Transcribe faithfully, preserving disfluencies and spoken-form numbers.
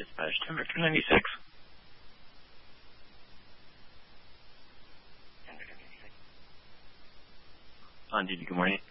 Dispatch to Victor ninety-six. On duty, good morning.